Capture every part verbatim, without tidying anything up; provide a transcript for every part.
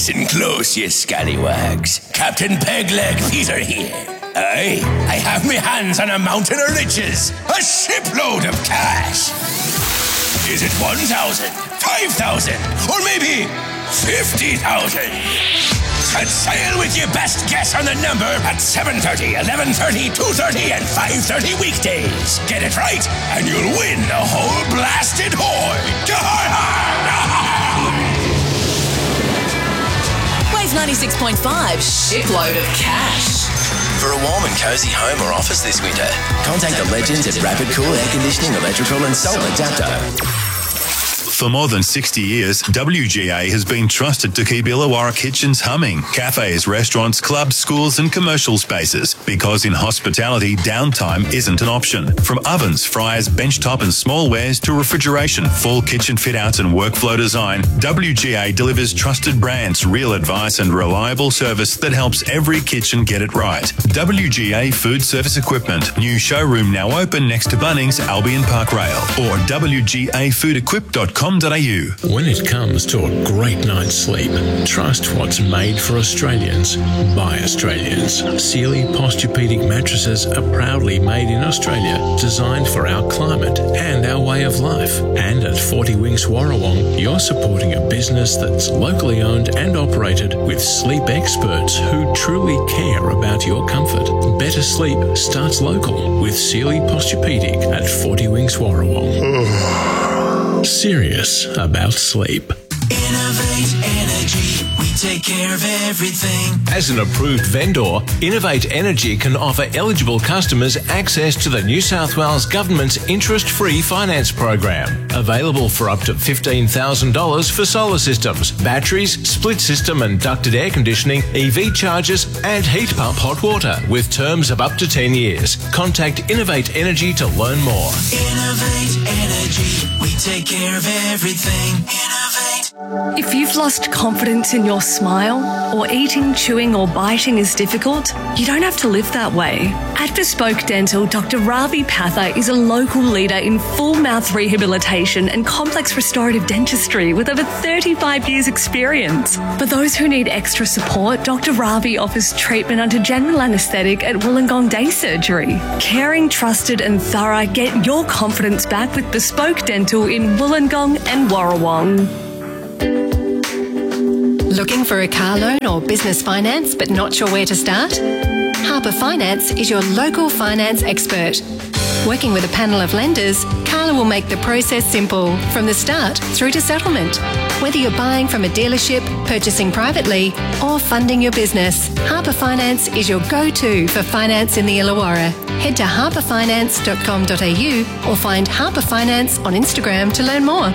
Listen close, you scallywags. Captain Pegleg Peter here. Aye, I have me hands on a mountain of riches. A shipload of cash. Is it one thousand, five thousand, or maybe fifty thousand? Set sail with your best guess on the number at seven thirty, eleven thirty, two thirty, and five thirty weekdays. Get it right, and you'll win the whole blasted hoard. Wave ninety-six point five, shipload of cash. For a warm and cosy home or office this winter, contact the legends at Rapid Cool Air Conditioning, Electrical and Solar Adapter. For more than sixty years, W G A has been trusted to keep Illawarra kitchens humming. Cafes, restaurants, clubs, schools and commercial spaces. Because in hospitality, downtime isn't an option. From ovens, fryers, benchtop and smallwares to refrigeration, full kitchen fit-outs and workflow design, W G A delivers trusted brands, real advice and reliable service that helps every kitchen get it right. W G A Food Service Equipment. New showroom now open next to Bunnings, Albion Park Rail. Or w g a food equip dot com. When it comes to a great night's sleep, trust what's made for Australians by Australians. Sealy Posturepedic mattresses are proudly made in Australia, designed for our climate and our way of life. And at forty Winks Warrawong, you're supporting a business that's locally owned and operated with sleep experts who truly care about your comfort. Better sleep starts local with Sealy Posturepedic at forty Winks Warrawong. Serious about sleep. Innovate Energy, we take care of everything. As an approved vendor, Innovate Energy can offer eligible customers access to the New South Wales Government's interest-free finance program. Available for up to fifteen thousand dollars for solar systems, batteries, split system and ducted air conditioning, E V chargers and heat pump hot water with terms of up to ten years. Contact Innovate Energy to learn more. Innovate Energy, we take care of everything. Innovate. If you've lost confidence in your smile, or eating, chewing or biting is difficult, you don't have to live that way. At Bespoke Dental, Doctor Ravi Patha is a local leader in full mouth rehabilitation and complex restorative dentistry with over thirty-five years experience. For those who need extra support, Doctor Ravi offers treatment under general anaesthetic at Wollongong Day Surgery. Caring, trusted and thorough, get your confidence back with Bespoke Dental in Wollongong and Warrawong. Looking for a car loan or business finance but not sure where to start? Harper Finance is your local finance expert. Working with a panel of lenders, Carla will make the process simple from the start through to settlement. Whether you're buying from a dealership, purchasing privately or funding your business, Harper Finance is your go-to for finance in the Illawarra. Head to harper finance dot com dot a u or find Harper Finance on Instagram to learn more.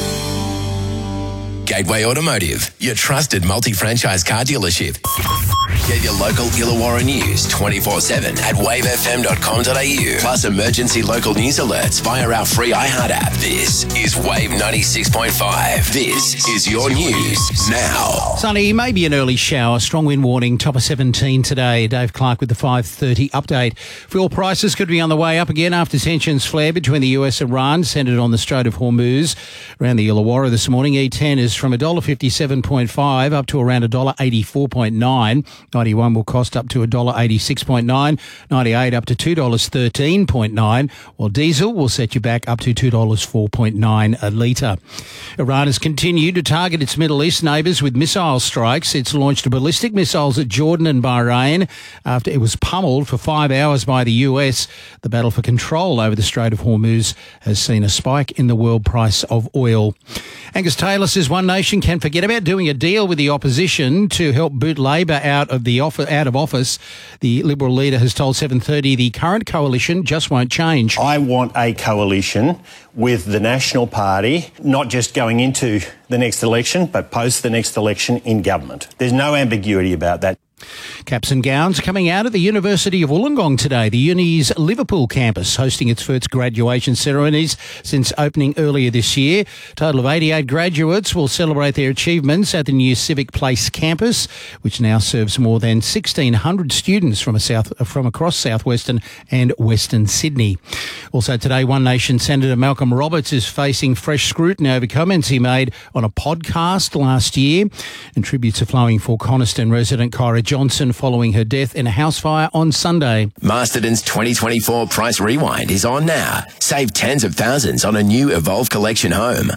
Gateway Automotive, your trusted multi-franchise car dealership. Get your local Illawarra news twenty-four seven at wave f m dot com dot a u. Plus emergency local news alerts via our free iHeart app. This is Wave ninety-six point five. This is your news now. Sunny, maybe an early shower. Strong wind warning. Top of seventeen today. Dave Clark with the five thirty update. Fuel prices could be on the way up again after tensions flare between the U S and Iran, centred on the Strait of Hormuz. Around the Illawarra this morning, E ten is from one dollar fifty-seven point five up to around one dollar eighty-four point nine. ninety-one will cost up to one dollar eighty-six point nine, ninety-eight up to two dollars thirteen point nine, while diesel will set you back up to two dollars four point nine a litre. Iran has continued to target its Middle East neighbours with missile strikes. It's launched ballistic missiles at Jordan and Bahrain after it was pummeled for five hours by the U S. The battle for control over the Strait of Hormuz has seen a spike in the world price of oil. Angus Taylor says One Nation can forget about doing a deal with the opposition to help boot Labor out of the off- out of office. The Liberal leader has told seven thirty the current coalition just won't change. I want a coalition with the National Party, not just going into the next election, but post the next election in government. There's no ambiguity about that. Caps and gowns coming out at the University of Wollongong today. The Uni's Liverpool campus hosting its first graduation ceremonies since opening earlier this year. A total of eighty-eight graduates will celebrate their achievements at the new Civic Place campus, which now serves more than sixteen hundred students from, a south, from across southwestern and western Sydney. Also today, One Nation Senator Malcolm Roberts is facing fresh scrutiny over comments he made on a podcast last year, and tributes are flowing for Coniston resident Kyra Johnson following her death in a house fire on Sunday. Masterton's twenty twenty-four Price Rewind is on now. Save tens of thousands on a new Evolve Collection home.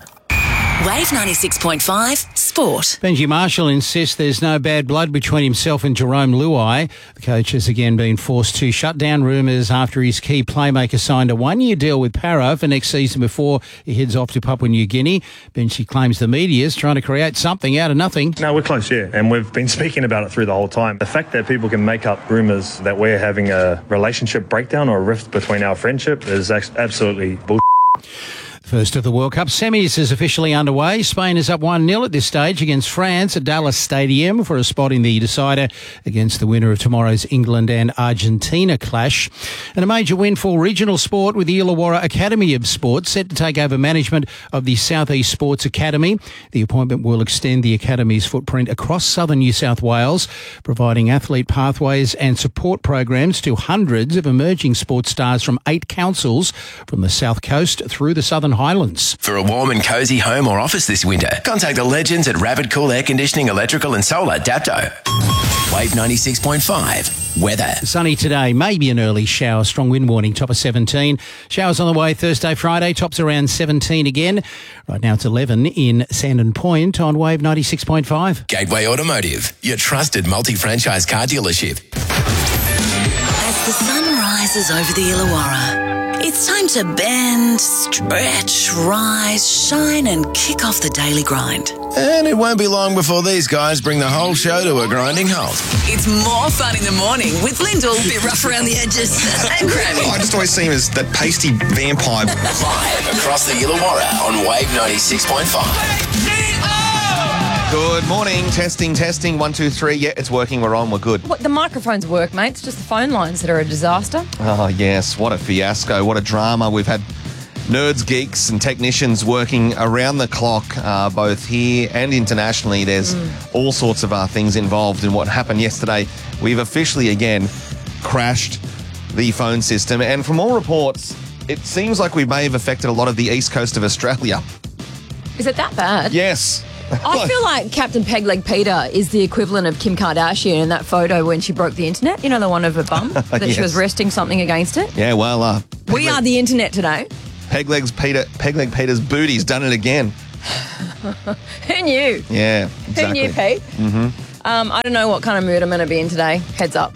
Wave ninety-six point five Sport. Benji Marshall insists there's no bad blood between himself and Jerome Luai. The coach has again been forced to shut down rumours after his key playmaker signed a one-year deal with Para for next season before he heads off to Papua New Guinea. Benji claims the media is trying to create something out of nothing. No, we're close, yeah, and we've been speaking about it through the whole time. The fact that people can make up rumours that we're having a relationship breakdown or a rift between our friendship is absolutely bullshit. First of the World Cup semis is officially underway. Spain is up one nil at this stage against France at Dallas Stadium for a spot in the decider against the winner of tomorrow's England and Argentina clash. And a major win for regional sport with the Illawarra Academy of Sport set to take over management of the South East Sports Academy. The appointment will extend the academy's footprint across southern New South Wales, providing athlete pathways and support programs to hundreds of emerging sports stars from eight councils from the South Coast through the Southern Highlands. For a warm and cosy home or office this winter, contact the legends at Rapid Cool Air Conditioning, Electrical and Solar, Dapto. Wave ninety-six point five. Weather. Sunny today, maybe an early shower. Strong wind warning, top of seventeen. Showers on the way Thursday, Friday, tops around seventeen again. Right now it's eleven in Sandon Point on Wave ninety-six point five. Gateway Automotive, your trusted multi-franchise car dealership. As the sun rises over the Illawarra, it's time to bend, stretch, rise, shine and kick off the daily grind. And it won't be long before these guys bring the whole show to a grinding halt. It's more fun in the morning with Lyndall, a bit rough around the edges, and Grammy. I just always see him as that pasty vampire. Live across the Illawarra on Wave ninety-six point five. Good morning. Testing, testing. One, two, three. Yeah, it's working. We're on. We're good. What, the microphones work, mate. It's just the phone lines that are a disaster. Oh, yes. What a fiasco. What a drama. We've had nerds, geeks and technicians working around the clock, uh, both here and internationally. There's mm. all sorts of uh, things involved in what happened yesterday. We've officially, again, crashed the phone system. And from all reports, it seems like we may have affected a lot of the east coast of Australia. Is it that bad? Yes. I feel like Captain Pegleg Peter is the equivalent of Kim Kardashian in that photo when she broke the internet. You know, the one of her bum that yes. she was resting something against it? Yeah, well... Uh, we are the internet today. Pegleg's Peter, Pegleg Peter's booty's done it again. Who knew? Yeah, exactly. Who knew, Pete? Mm-hmm. Um, I don't know what kind of mood I'm going to be in today. Heads up.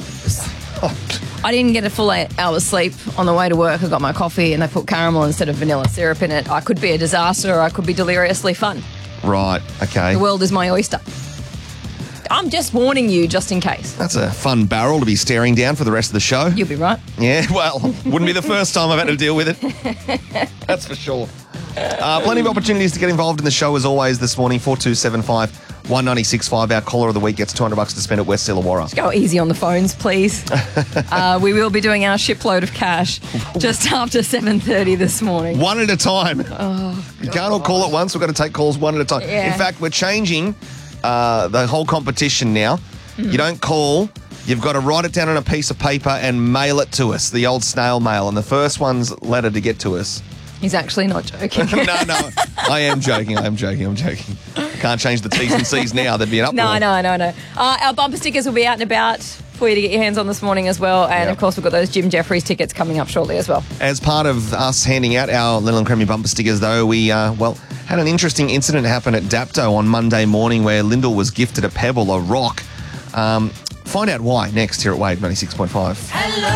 I didn't get a full eight hours sleep on the way to work. I got my coffee and they put caramel instead of vanilla syrup in it. I could be a disaster or I could be deliriously fun. Right, okay. The world is my oyster. I'm just warning you just in case. That's a fun barrel to be staring down for the rest of the show. You'll be right. Yeah, well, wouldn't be the first time I've had to deal with it. That's for sure. Uh, plenty of opportunities to get involved in the show as always this morning. four two seven five, one nine six five. Our caller of the week gets two hundred bucks to spend at West Illawarra. Just go easy on the phones, please. uh, we will be doing our shipload of cash just after seven thirty this morning. One at a time. Oh, you can't all call at once. We've got to take calls one at a time. Yeah. In fact, we're changing uh, the whole competition now. Mm. You don't call. You've got to write it down on a piece of paper and mail it to us, the old snail mail. And the first one's letter to get to us. He's actually not joking. no, no. I am joking. I am joking. I'm joking. Can't change the T's and C's now. There'd be an uproar. No, no, no, no. Uh, our bumper stickers will be out and about for you to get your hands on this morning as well. And, yep. of course, we've got those Jim Jeffries tickets coming up shortly as well. As part of us handing out our Little and Creamy bumper stickers, though, we, uh, well, had an interesting incident happen at Dapto on Monday morning where Lyndall was gifted a pebble, a rock. Um, find out why next here at Wave ninety-six point five. Hello.